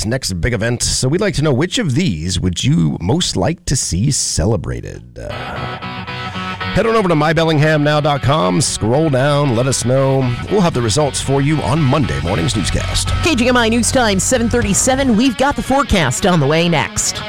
this next big event, so we'd like to know which of these would you most like to see celebrated. Head on over to mybellinghamnow.com, scroll down, let us know. We'll have the results for you on Monday morning's newscast. KGMI News Time, 7:37. We've got the forecast on the way next.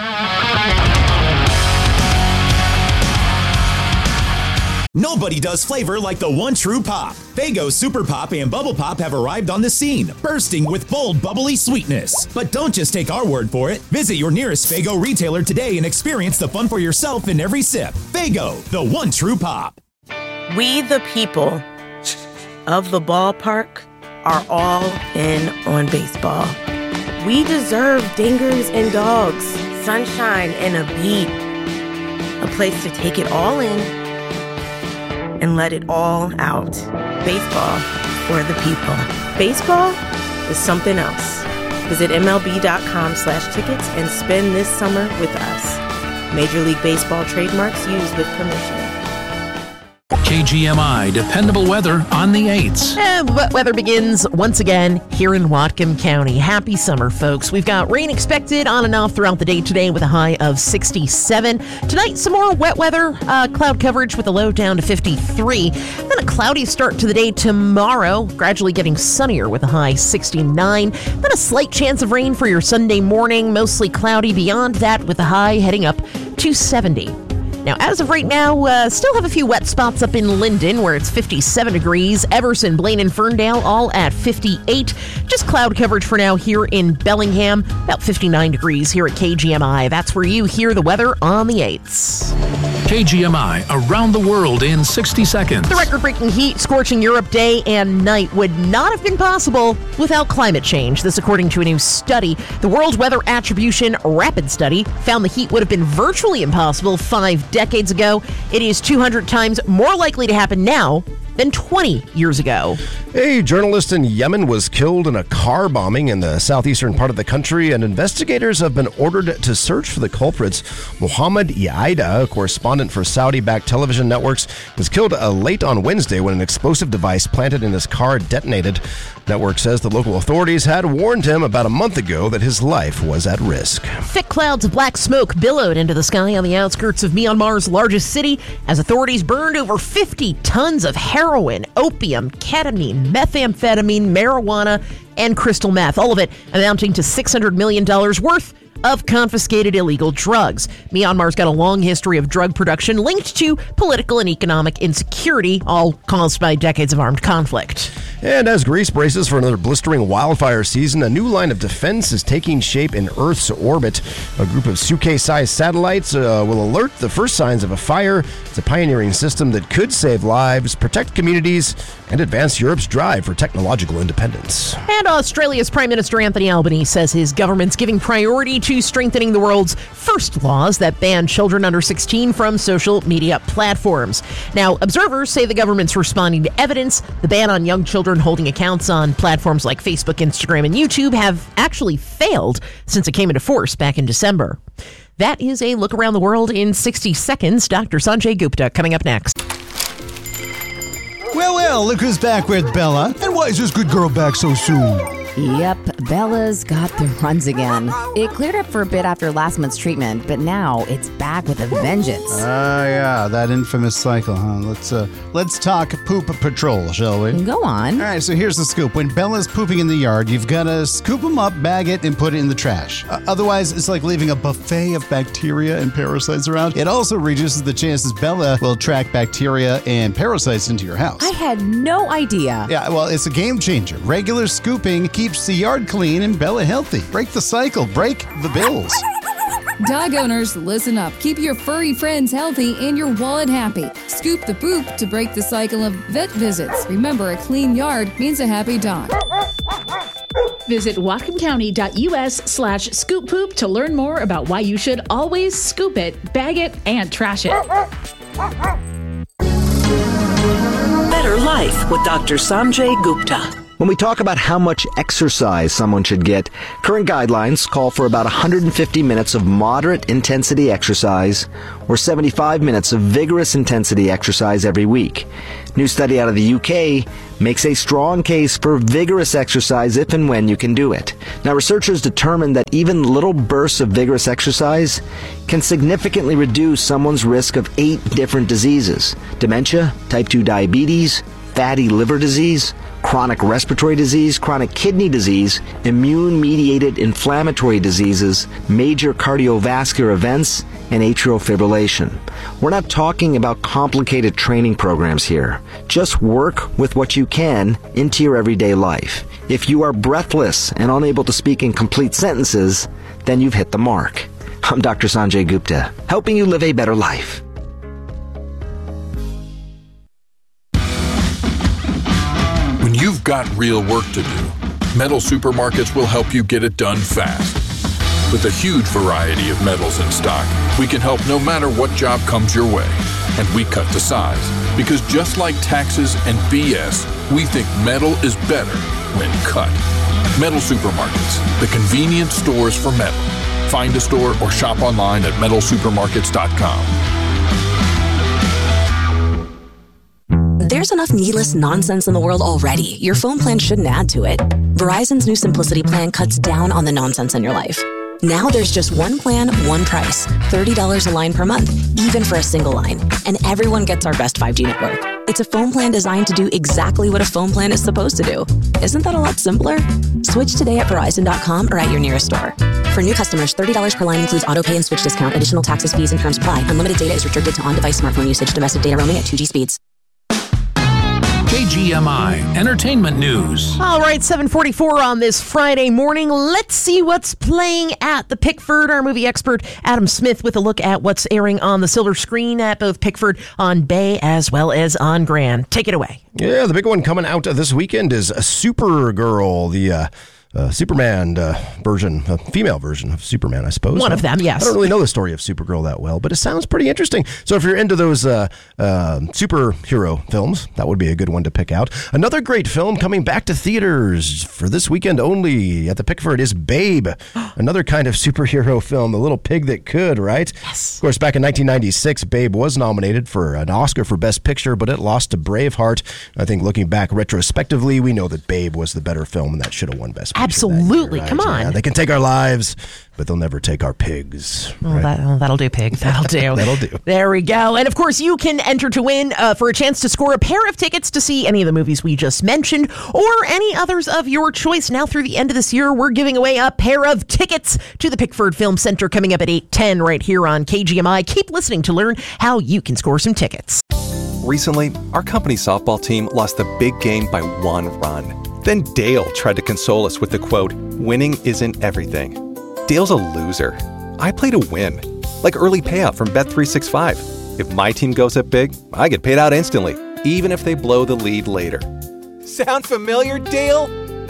Nobody does flavor like the one true pop. Faygo Super Pop and Bubble Pop have arrived on the scene, bursting with bold, bubbly sweetness. But don't just take our word for it. Visit your nearest Faygo retailer today and experience the fun for yourself in every sip. Faygo, the one true pop. We, the people of the ballpark, are all in on baseball. We deserve dingers and dogs, sunshine and a beat, a place to take it all in and let it all out. Baseball for the people. Baseball is something else. Visit MLB.com/tickets and spend this summer with us. Major League Baseball trademarks used with permission. KGMI dependable weather on the 8s. Wet weather begins once again here in Whatcom County. Happy summer, folks. We've got rain expected on and off throughout the day today with a high of 67. Tonight, some more wet weather, cloud coverage with a low down to 53. Then a cloudy start to the day tomorrow, gradually getting sunnier with a high 69. Then a slight chance of rain for your Sunday morning, mostly cloudy beyond that with a high heading up to 70. Now, as of right now, still have a few wet spots up in Linden where it's 57 degrees. Everson, Blaine, and Ferndale all at 58. Just cloud coverage for now here in Bellingham. About 59 degrees here at KGMI. That's where you hear the weather on the 8s. KGMI around the world in 60 seconds. The record-breaking heat scorching Europe day and night would not have been possible without climate change. This according to a new study. The World Weather Attribution Rapid Study found the heat would have been virtually impossible 5 decades ago. It is 200 times more likely to happen now than 20 years ago. A journalist in Yemen was killed in a car bombing in the southeastern part of the country, and investigators have been ordered to search for the culprits. Mohammed Yaida, a correspondent for Saudi-backed television networks, was killed late on Wednesday when an explosive device planted in his car detonated. Network says the local authorities had warned him about a month ago that his life was at risk. Thick clouds of black smoke billowed into the sky on the outskirts of Myanmar's largest city as authorities burned over 50 tons of heroin, opium, ketamine, methamphetamine, marijuana, and crystal meth, all of it amounting to $600 million worth of confiscated illegal drugs. Myanmar's got a long history of drug production linked to political and economic insecurity, all caused by decades of armed conflict. And as Greece braces for another blistering wildfire season, a new line of defense is taking shape in Earth's orbit. A group of Suke-sized satellites will alert the first signs of a fire. It's a pioneering system that could save lives, protect communities, and advance Europe's drive for technological independence. And Australia's Prime Minister Anthony Albanese says his government's giving priority to strengthening the world's first laws that ban children under 16 from social media platforms. Now, observers say the government's responding to evidence. The ban on young children holding accounts on platforms like Facebook, Instagram, and YouTube have actually failed since it came into force back in December. That is a look around the world in 60 seconds. Dr. Sanjay Gupta coming up next. Well, look who's back with Bella. And why is this good girl back so soon? Yep, Bella's got the runs again. It cleared up for a bit after last month's treatment, but now it's back with a vengeance. Yeah, that infamous cycle, huh? Let's talk poop patrol, shall we? Go on. All right, so here's the scoop. When Bella's pooping in the yard, you've got to scoop them up, bag it, and put it in the trash. Otherwise, it's like leaving a buffet of bacteria and parasites around. It also reduces the chances Bella will attract bacteria and parasites into your house. I had no idea. Yeah, well, it's a game changer. Regular scooping keeps the yard clean and Bella healthy. Break the cycle. Break the bills. Dog owners, listen up. Keep your furry friends healthy and your wallet happy. Scoop the poop to break the cycle of vet visits. Remember, a clean yard means a happy dog. Visit whatcomcounty.us/scoop-poop to learn more about why you should always scoop it, bag it, and trash it. Better Life with Dr. Sanjay Gupta. When we talk about how much exercise someone should get, current guidelines call for about 150 minutes of moderate intensity exercise or 75 minutes of vigorous intensity exercise every week. New study out of the UK makes a strong case for vigorous exercise if and when you can do it. Now, researchers determined that even little bursts of vigorous exercise can significantly reduce someone's risk of 8 different diseases: dementia, type 2 diabetes, fatty liver disease, chronic respiratory disease, chronic kidney disease, immune-mediated inflammatory diseases, major cardiovascular events, and atrial fibrillation. We're not talking about complicated training programs here. Just work with what you can into your everyday life. If you are breathless and unable to speak in complete sentences, then you've hit the mark. I'm Dr. Sanjay Gupta, helping you live a better life. When you've got real work to do, Metal Supermarkets will help you get it done fast. With a huge variety of metals in stock, we can help no matter what job comes your way. And we cut to size, because just like taxes and BS, we think metal is better when cut. Metal Supermarkets, the convenient stores for metal. Find a store or shop online at metalsupermarkets.com. There's enough needless nonsense in the world already. Your phone plan shouldn't add to it. Verizon's new Simplicity plan cuts down on the nonsense in your life. Now there's just one plan, one price. $30 a line per month, even for a single line. And everyone gets our best 5G network. It's a phone plan designed to do exactly what a phone plan is supposed to do. Isn't that a lot simpler? Switch today at Verizon.com or at your nearest store. For new customers, $30 per line includes auto pay and switch discount. Additional taxes, fees, and terms apply. Unlimited data is restricted to on-device smartphone usage. Domestic data roaming at 2G speeds. KGMI Entertainment News. All right, 7:44 on this Friday morning. Let's see what's playing at the Pickford. Our movie expert Adam Smith with a look at what's airing on the silver screen at both Pickford on Bay as well as on Grand. Take it away. Yeah, the big one coming out this weekend is Supergirl, the Superman version, a female version of Superman, I suppose. One of them, yes. I don't really know the story of Supergirl that well, but it sounds pretty interesting. So if you're into those superhero films, that would be a good one to pick out. Another great film coming back to theaters for this weekend only at the Pickford is Babe, another kind of superhero film, The Little Pig That Could, right? Yes. Of course, back in 1996, Babe was nominated for an Oscar for Best Picture, but it lost to Braveheart. I think looking back retrospectively, we know that Babe was the better film and that should have won Best Picture. Absolutely. Year, right? Come on. Yeah, they can take our lives, but they'll never take our pigs. Well, right? that'll do, pig. That'll do. That'll do. There we go. And of course, you can enter to win for a chance to score a pair of tickets to see any of the movies we just mentioned or any others of your choice. Now through the end of this year, we're giving away a pair of tickets to the Pickford Film Center coming up at 8:10 right here on KGMI. Keep listening to learn how you can score some tickets. Recently, our company softball team lost the big game by 1 run. Then Dale tried to console us with the quote, "Winning isn't everything." Dale's a loser. I play to win. Like early payout from Bet365. If my team goes up big, I get paid out instantly, even if they blow the lead later. Sound familiar, Dale?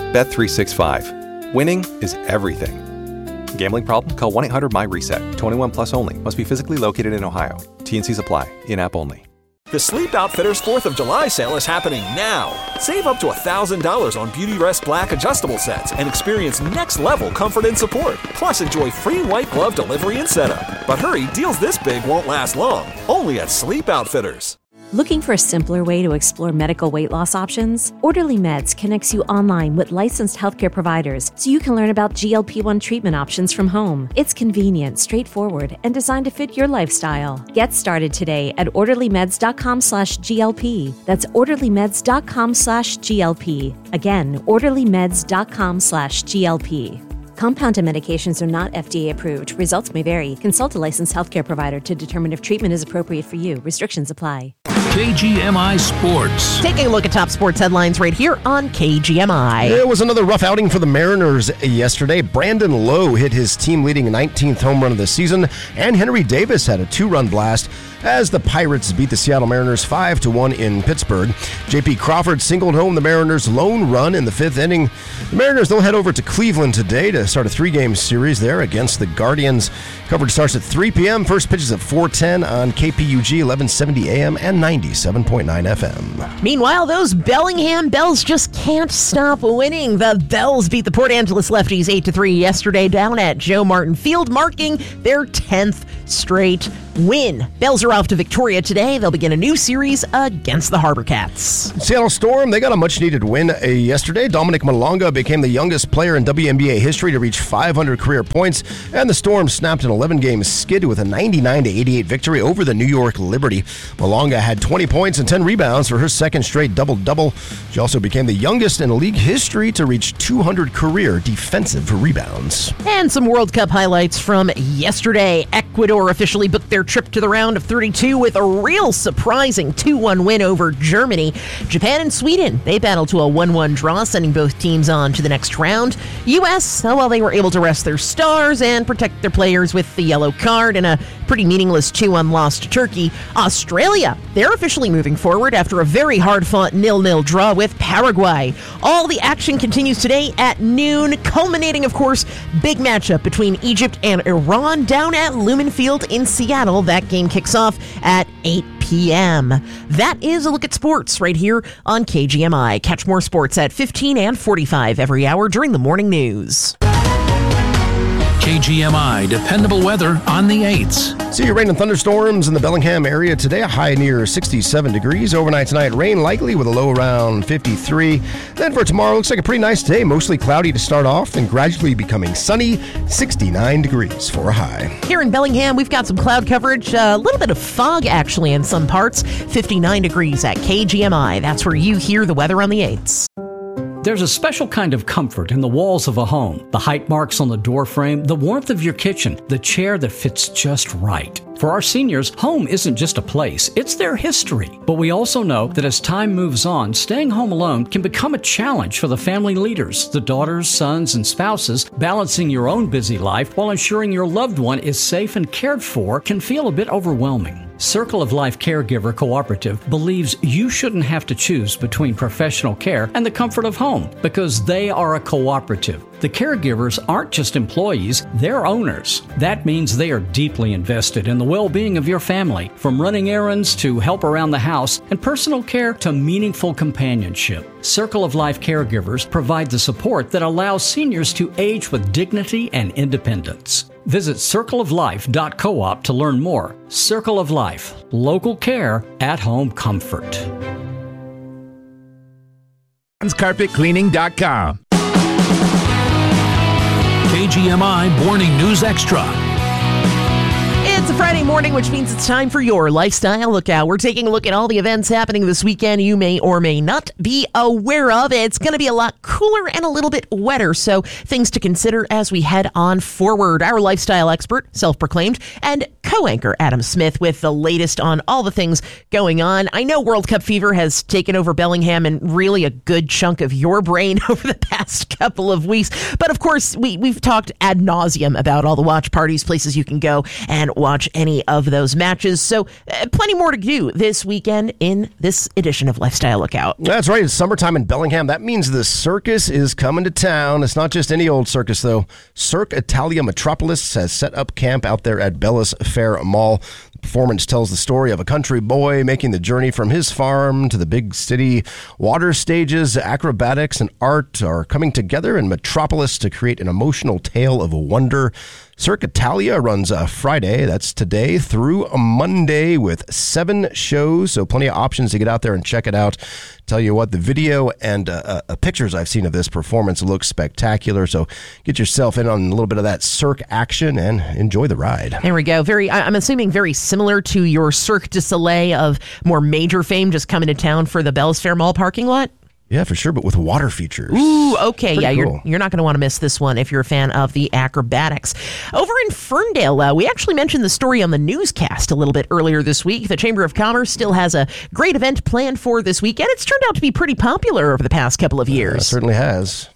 Bet365. Winning is everything. Gambling problem? Call 1-800-MY-RESET. 21 plus only. Must be physically located in Ohio. T&Cs apply. In-app only. The Sleep Outfitters 4th of July sale is happening now. Save up to $1,000 on Beautyrest Black adjustable sets and experience next-level comfort and support. Plus, enjoy free white glove delivery and setup. But hurry, deals this big won't last long. Only at Sleep Outfitters. Looking for a simpler way to explore medical weight loss options? Orderly Meds connects you online with licensed healthcare providers so you can learn about GLP-1 treatment options from home. It's convenient, straightforward, and designed to fit your lifestyle. Get started today at orderlymeds.com/GLP. That's orderlymeds.com/GLP. Again, orderlymeds.com/GLP. Compounded medications are not FDA approved. Results may vary. Consult a licensed healthcare provider to determine if treatment is appropriate for you. Restrictions apply. KGMI Sports. Taking a look at top sports headlines right here on KGMI. It was another rough outing for the Mariners yesterday. Brandon Lowe hit his team-leading 19th home run of the season, and Henry Davis had a 2-run blast as the Pirates beat the Seattle Mariners 5-1 in Pittsburgh. J.P. Crawford singled home the Mariners' lone run in the 5th inning. The Mariners, they'll head over to Cleveland today to start a 3-game series there against the Guardians. Coverage starts at 3 p.m. First pitch is at 4:10 on KPUG, 1170 AM and 90 97.9 FM. Meanwhile, those Bellingham Bells just can't stop winning. The Bells beat the Port Angeles Lefties 8-3 yesterday down at Joe Martin Field, marking their 10th straight win. Bells are off to Victoria today. They'll begin a new series against the Harbor Cats. Seattle Storm, they got a much-needed win yesterday. Dominic Malonga became the youngest player in WNBA history to reach 500 career points, and the Storm snapped an 11-game skid with a 99-88 victory over the New York Liberty. Malonga had 20 points and 10 rebounds for her second straight double-double. She also became the youngest in league history to reach 200 career defensive rebounds. And some World Cup highlights from yesterday. Ecuador officially booked their trip to the round of 32 with a real surprising 2-1 win over Germany. Japan and Sweden, they battled to a 1-1 draw, sending both teams on to the next round. U.S., well, they were able to rest their stars and protect their players with the yellow card and a pretty meaningless 2-1 loss to Turkey. Australia, they're officially moving forward after a very hard-fought 0-0 draw with Paraguay. All the action continues today at noon, culminating, of course, big matchup between Egypt and Iran down at Lumen Field in Seattle. That game kicks off at 8 p.m. That is a look at sports right here on KGMI. Catch more sports at 15 and 45 every hour during the morning news. KGMI, dependable weather on the 8s. See rain and thunderstorms in the Bellingham area today, a high near 67 degrees. Overnight tonight, rain likely with a low around 53. Then for tomorrow, looks like a pretty nice day. Mostly cloudy to start off, then gradually becoming sunny, 69 degrees for a high. Here in Bellingham, we've got some cloud coverage, a little bit of fog actually in some parts, 59 degrees at KGMI. That's where you hear the weather on the 8s. There's a special kind of comfort in the walls of a home. The height marks on the door frame, the warmth of your kitchen, the chair that fits just right. For our seniors, home isn't just a place, it's their history. But we also know that as time moves on, staying home alone can become a challenge for the family leaders, the daughters, sons, and spouses. Balancing your own busy life while ensuring your loved one is safe and cared for can feel a bit overwhelming. Circle of Life Caregiver Cooperative believes you shouldn't have to choose between professional care and the comfort of home because they are a cooperative. The caregivers aren't just employees, they're owners. That means they are deeply invested in the well-being of your family, from running errands to help around the house and personal care to meaningful companionship. Circle of Life Caregivers provide the support that allows seniors to age with dignity and independence. Visit circleoflife.coop to learn more. Circle of Life, local care, at-home comfort. Carpetcleaning.com. KGMI Morning News Extra. It's a Friday morning, which means it's time for your Lifestyle Lookout. We're taking a look at all the events happening this weekend you may or may not be aware of. It's going to be a lot cooler and a little bit wetter, so things to consider as we head on forward. Our lifestyle expert, self-proclaimed, and co-anchor Adam Smith with the latest on all the things going on. I know World Cup fever has taken over Bellingham and really a good chunk of your brain over the past couple of weeks. But of course, we've talked ad nauseum about all the watch parties, places you can go and watch any of those matches. So plenty more to do this weekend in this edition of Lifestyle Lookout. That's right. It's summertime in Bellingham. That means the circus is coming to town. It's not just any old circus, though. Cirque Italia Metropolis has set up camp out there at Bellis Fair Mall. The performance tells the story of a country boy making the journey from his farm to the big city. Water stages, acrobatics, and art are coming together in Metropolis to create an emotional tale of wonder. Cirque Italia runs Friday, that's today, through a Monday with 7 shows, so plenty of options to get out there and check it out. Tell you what, the video and pictures I've seen of this performance look spectacular, so get yourself in on a little bit of that Cirque action and enjoy the ride. There we go. I'm assuming very similar to your Cirque du Soleil of more major fame just coming to town for the Bellis Fair Mall parking lot. Yeah, for sure, but with water features. Ooh, okay. Pretty Yeah, cool. you're not going to want to miss this one if you're a fan of the acrobatics. Over in Ferndale, we actually mentioned the story on the newscast a little bit earlier this week. The Chamber of Commerce still has a great event planned for this weekend. It's turned out to be pretty popular over the past couple of years. It certainly has.